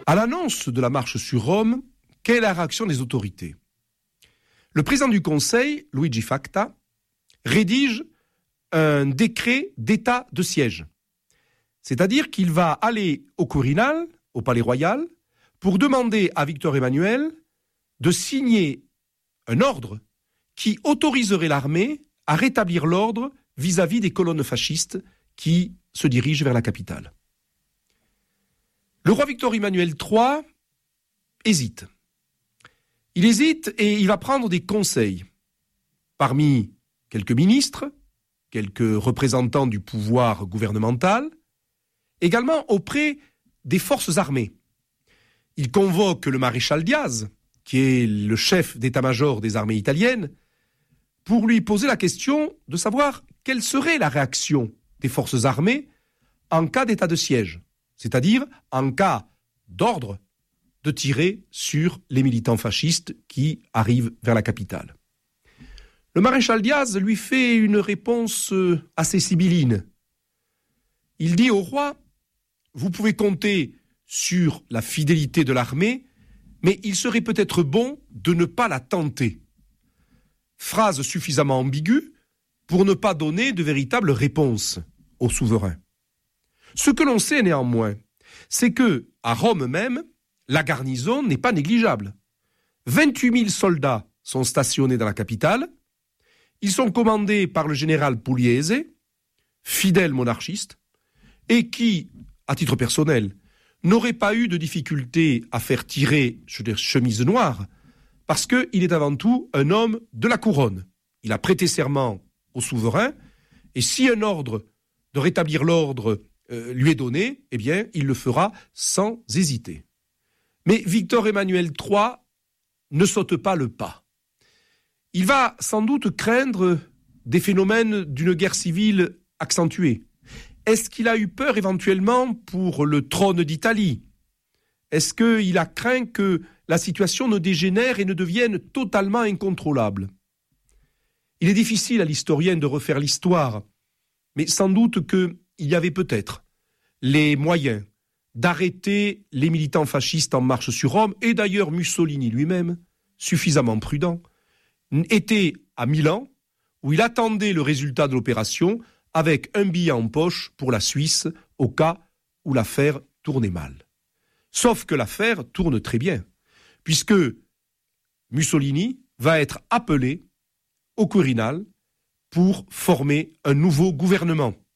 À l'annonce de la marche sur Rome, quelle est la réaction des autorités? Le président du Conseil, Luigi Facta, rédige un décret d'état de siège. C'est-à-dire qu'il va aller au Quirinal, au Palais Royal, pour demander à Victor Emmanuel de signer un ordre qui autoriserait l'armée à rétablir l'ordre vis-à-vis des colonnes fascistes qui se dirigent vers la capitale. Le roi Victor Emmanuel III hésite. Il hésite et il va prendre des conseils parmi quelques ministres, quelques représentants du pouvoir gouvernemental, également auprès des forces armées. Il convoque le maréchal Diaz, qui est le chef d'état-major des armées italiennes, pour lui poser la question de savoir quelle serait la réaction des forces armées en cas d'état de siège, c'est-à-dire en cas d'ordre de tirer sur les militants fascistes qui arrivent vers la capitale. Le maréchal Diaz lui fait une réponse assez sibylline. Il dit au roi: vous pouvez compter sur la fidélité de l'armée, mais il serait peut-être bon de ne pas la tenter. Phrase suffisamment ambiguë pour ne pas donner de véritable réponse au souverain. Ce que l'on sait néanmoins, c'est que, à Rome même, la garnison n'est pas négligeable. 28 000 soldats sont stationnés dans la capitale. Ils sont commandés par le général Pugliese, fidèle monarchiste, et qui, à titre personnel, n'aurait pas eu de difficulté à faire tirer chemise noire, parce qu'il est avant tout un homme de la couronne. Il a prêté serment au souverain, et si un ordre de rétablir l'ordre lui est donné, eh bien, il le fera sans hésiter. Mais Victor Emmanuel III ne saute pas le pas. Il va sans doute craindre des phénomènes d'une guerre civile accentuée. Est-ce qu'il a eu peur éventuellement pour le trône d'Italie? Est-ce qu'il a craint que la situation ne dégénère et ne devienne totalement incontrôlable? Il est difficile à l'historien de refaire l'histoire, mais sans doute qu'il y avait peut-être les moyens d'arrêter les militants fascistes en marche sur Rome, et d'ailleurs Mussolini lui-même, suffisamment prudent, était à Milan, où il attendait le résultat de l'opération avec un billet en poche pour la Suisse au cas où l'affaire tournait mal. Sauf que l'affaire tourne très bien, puisque Mussolini va être appelé au Quirinal pour former un nouveau gouvernement.